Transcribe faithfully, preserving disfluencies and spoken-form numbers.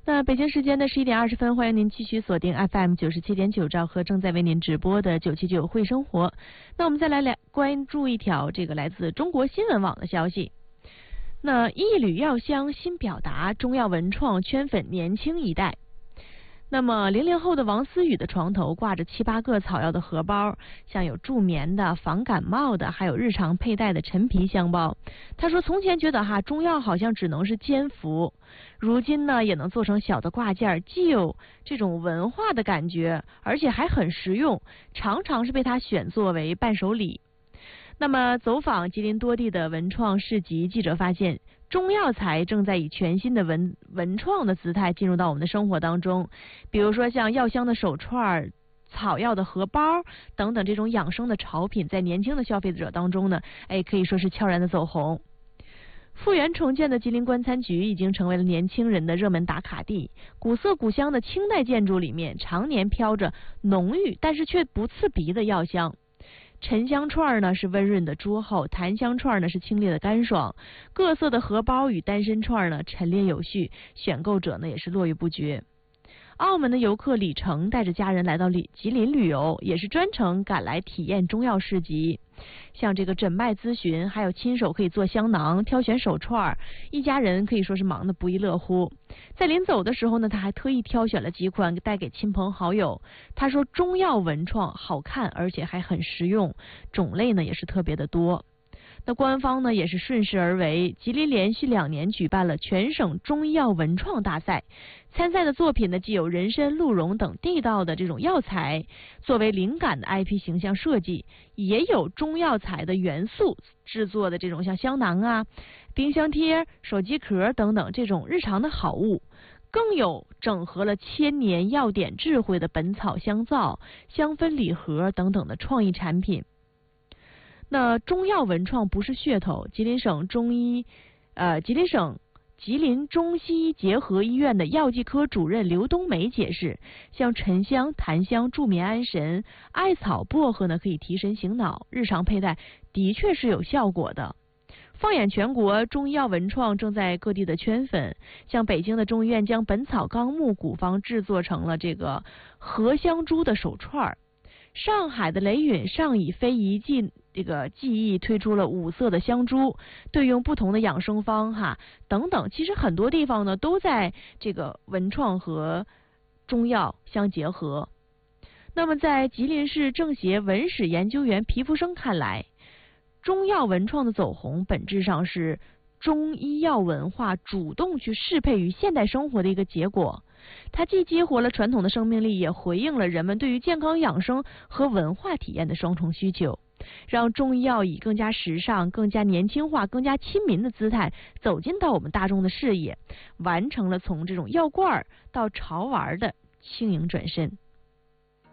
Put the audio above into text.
那北京时间的十一点二十分，欢迎您继续锁定 F M 九十七点九兆赫正在为您直播的九七九会生活。那我们再来来关注一条这个来自中国新闻网的消息。那一缕药香新表达，中药文创圈粉年轻一代。那么零零后的王思雨的床头挂着七八个草药的荷包，像有助眠的、防感冒的，还有日常佩戴的陈皮香包。他说从前觉得哈中药好像只能是煎服，如今呢也能做成小的挂件，既有这种文化的感觉，而且还很实用，常常是被他选作为伴手礼。那么走访吉林多地的文创市集，记者发现中药材正在以全新的文文创的姿态进入到我们的生活当中，比如说像药香的手串、草药的荷包等等这种养生的潮品，在年轻的消费者当中呢，哎，可以说是悄然的走红。复原重建的吉林官餐局已经成为了年轻人的热门打卡地，古色古香的清代建筑里面常年飘着浓郁但是却不刺鼻的药香。沉香串呢是温润的桌后，檀香串呢是清冽的干爽，各色的荷包与单身串呢陈列有序，选购者呢也是络绎不绝。澳门的游客李成带着家人来到吉林旅游，也是专程赶来体验中药市集，像这个诊脉咨询，还有亲手可以做香囊、挑选手串，一家人可以说是忙得不亦乐乎。在临走的时候呢，他还特意挑选了几款带给亲朋好友。他说中药文创好看，而且还很实用，种类呢也是特别的多。那官方呢也是顺势而为，吉林连续两年举办了全省中医药文创大赛，参赛的作品呢既有人参、鹿茸等地道的这种药材作为灵感的 I P 形象设计，也有中药材的元素制作的这种像香囊啊、冰箱贴、手机壳等等这种日常的好物，更有整合了千年药典智慧的本草香皂、香氛礼盒等等的创意产品。那中药文创不是噱头，吉林省中医，呃，吉林省吉林中西医结合医院的药剂科主任刘冬梅解释，像沉香、檀香助眠安神，艾草、薄荷呢可以提神醒脑，日常佩戴的确是有效果的。放眼全国，中医药文创正在各地的圈粉，像北京的中医院将《本草纲目》古方制作成了这个荷香珠的手串，上海的雷允上以非遗技这个技艺推出了五色的香珠，对应不同的养生方哈等等。其实很多地方呢都在这个文创和中药相结合。那么在吉林市政协文史研究员皮福生看来，中药文创的走红本质上是中医药文化主动去适配于现代生活的一个结果。它既激活了传统的生命力，也回应了人们对于健康养生和文化体验的双重需求，让中医药以更加时尚、更加年轻化、更加亲民的姿态走进到我们大众的视野，完成了从这种药罐到潮玩的轻盈转身。